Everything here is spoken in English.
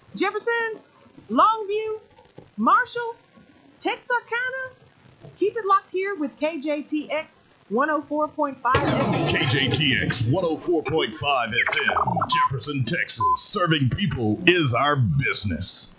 Jefferson, Longview, Marshall, Texarkana. Keep it locked here with KJTX 104.5 FM. KJTX 104.5 FM, Jefferson, Texas. Serving people is our business.